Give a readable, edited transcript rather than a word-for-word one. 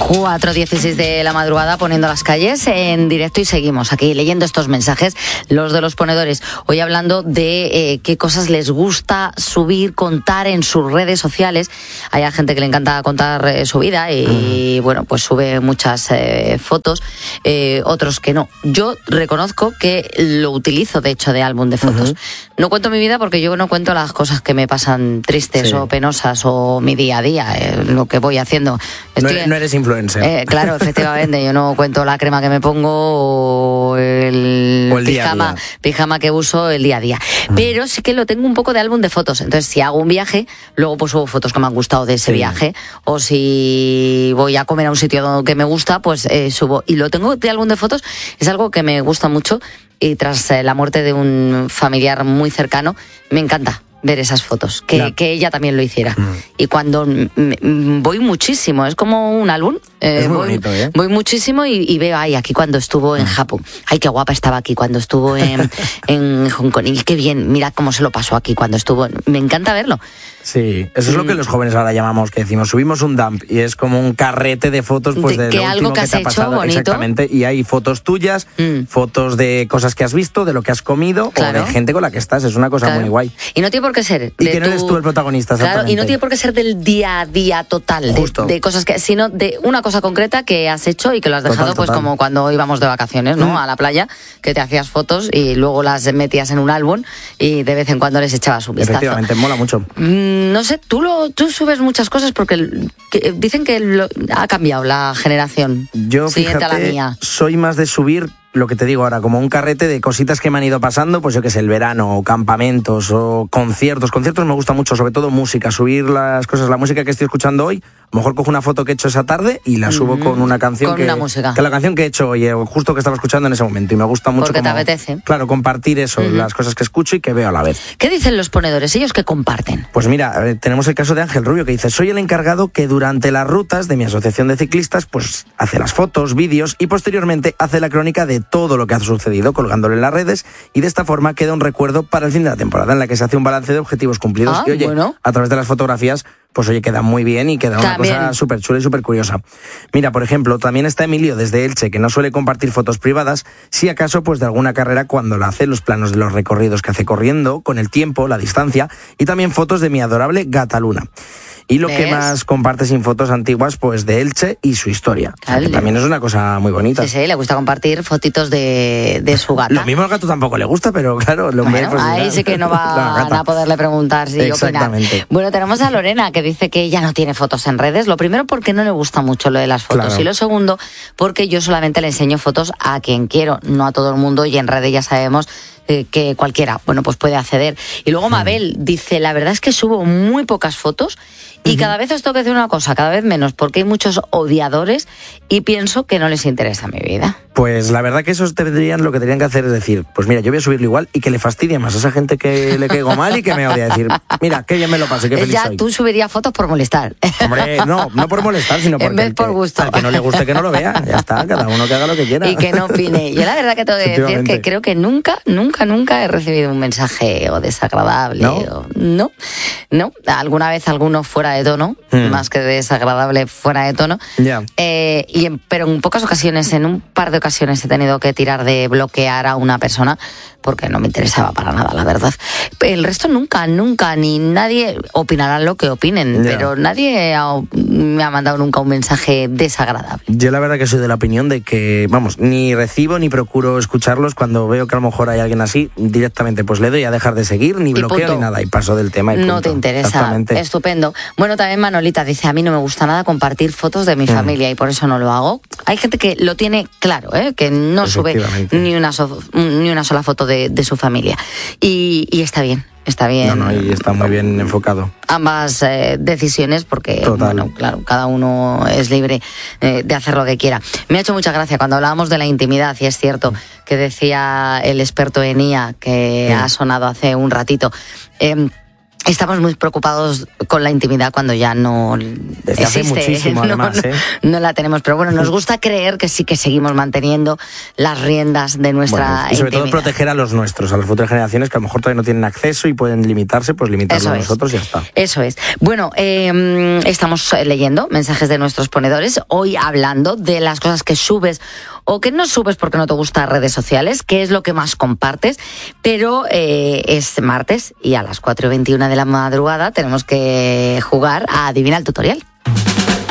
4:16 de la madrugada, poniendo las calles en directo, y seguimos aquí leyendo estos mensajes, los de los ponedores. Hoy hablando de qué cosas les gusta subir, contar en sus redes sociales. Hay gente que le encanta contar su vida y bueno, pues sube muchas fotos, otros que no. Yo reconozco que lo utilizo, de hecho, de álbum de fotos. No cuento mi vida porque yo no cuento las cosas que me pasan tristes o penosas o mi día a día, lo que voy haciendo. No eres influencer. Claro, efectivamente, yo no cuento la crema que me pongo o el pijama que uso el día a día. Pero sí que lo tengo un poco de álbum de fotos. Entonces, si hago un viaje, luego pues subo fotos que me han gustado de ese viaje. O si voy a comer a un sitio que me gusta, pues subo. Y lo tengo de álbum de fotos, es algo que me gusta mucho. Y tras la muerte de un familiar muy cercano, me encanta ver esas fotos, que ella también lo hiciera. Y cuando voy muchísimo, es como un álbum, es muy bonito, voy muchísimo y veo, aquí cuando estuvo en Japón, qué guapa estaba aquí cuando estuvo en Hong Kong, y qué bien, mira cómo se lo pasó aquí cuando estuvo, me encanta verlo. Sí, eso es lo que los jóvenes ahora llamamos, que decimos, subimos un dump, y es como un carrete de fotos pues de lo algo último que has te ha hecho, pasado. bonito. Exactamente, y hay fotos tuyas, fotos de cosas que has visto, de lo que has comido, o de gente con la que estás, es una cosa muy guay. Y no tiene por qué ser y que no eres tú el protagonista, y no tiene por qué ser del día a día total, de cosas que, sino de una cosa concreta que has hecho y que lo has dejado, pues como cuando íbamos de vacaciones, ¿no? A la playa, que te hacías fotos y luego las metías en un álbum y de vez en cuando les echabas un vistazo. Efectivamente, mola mucho. No sé, tú subes muchas cosas porque dicen que ha cambiado la generación. Yo, siguiente a la mía. Soy más de subir lo que te digo ahora, como un carrete de cositas que me han ido pasando, pues yo que sé, el verano, o campamentos, o conciertos. Conciertos me gusta mucho, sobre todo música, subir las cosas, la música que estoy escuchando hoy. A lo mejor cojo una foto que he hecho esa tarde y la subo con una canción con una música. Que la canción que he hecho hoy, justo que estaba escuchando en ese momento, y me gusta mucho. Porque te apetece. Claro, compartir eso, las cosas que escucho y que veo a la vez. ¿Qué dicen los ponedores, ellos que comparten? Pues mira, tenemos el caso de Ángel Rubio, que dice: soy el encargado que durante las rutas de mi asociación de ciclistas, pues hace las fotos, vídeos y posteriormente hace la crónica de todo lo que ha sucedido, colgándolo en las redes, y de esta forma queda un recuerdo para el fin de la temporada, en la que se hace un balance de objetivos cumplidos. Y oye, a través de las fotografías, pues oye, queda muy bien y queda una cosa súper chula y súper curiosa. Mira, por ejemplo, también está Emilio desde Elche, que no suele compartir fotos privadas, si acaso pues de alguna carrera cuando la hace, los planos de los recorridos que hace corriendo, con el tiempo, la distancia, y también fotos de mi adorable gata Luna. Y lo que más comparte sin fotos antiguas, pues de Elche y su historia. O sea, que también es una cosa muy bonita. Sí, le gusta compartir fotitos de su gata. Lo mismo al gato tampoco le gusta, pero claro, lo pues ahí sí que no van a poderle preguntar si opina. Bueno, tenemos a Lorena, que dice que ella no tiene fotos en redes. Lo primero, porque no le gusta mucho lo de las fotos. Y lo segundo, porque yo solamente le enseño fotos a quien quiero, no a todo el mundo, y en redes ya sabemos que cualquiera, bueno, pues puede acceder. Y luego Mabel dice: la verdad es que subo muy pocas fotos y cada vez os tengo que decir una cosa, cada vez menos, porque hay muchos odiadores y pienso que no les interesa mi vida. Pues la verdad que esos lo que tendrían que hacer es decir: pues mira, yo voy a subirlo igual, y que le fastidie más a esa gente que le caigo mal y que me odia. Decir: mira, que bien me lo paso, qué feliz soy. Tú subirías fotos por molestar. Hombre, no por molestar, sino porque en vez por gusto. Al que no le guste que no lo vea, ya está, cada uno que haga lo que quiera. Y que no opine. Yo la verdad que tengo que decir que creo que nunca he recibido un mensaje o desagradable. No. Alguna vez alguno fuera de tono, más que desagradable, fuera de tono. Pero en pocas ocasiones, en un par de ocasiones he tenido que tirar de bloquear a una persona porque no me interesaba para nada, la verdad. El resto nunca, ni nadie, opinarán lo que opinen, pero nadie me ha mandado nunca un mensaje desagradable. Yo la verdad que soy de la opinión de que, ni recibo ni procuro escucharlos. Cuando veo que a lo mejor hay alguien así, directamente pues le doy a dejar de seguir, ni bloqueo ni nada, y paso del tema. Y no te interesa, estupendo. Bueno, también Manolita dice: a mí no me gusta nada compartir fotos de mi familia y por eso no lo hago. Hay gente que lo tiene claro, que no sube ni una sola foto de su familia, y está bien. Está bien. Y está muy bien enfocado. Ambas decisiones, porque, claro, cada uno es libre de hacer lo que quiera. Me ha hecho mucha gracia cuando hablábamos de la intimidad, y es cierto que decía el experto en IA, que ha sonado hace un ratito, estamos muy preocupados con la intimidad cuando ya no desde hace muchísimo, además, no la tenemos. Pero bueno, nos gusta creer que sí que seguimos manteniendo las riendas de nuestra y sobre intimidad. todo proteger a los nuestros, a las futuras generaciones que a lo mejor todavía no tienen acceso y pueden limitarse, pues limitarlo nosotros y ya está. Eso es. Bueno, estamos leyendo mensajes de nuestros ponedores, hoy hablando de las cosas que subes o que no subes porque no te gustan redes sociales, qué es lo que más compartes, pero es martes y a las 4:21 de la madrugada tenemos que jugar a Adivina el Tutorial.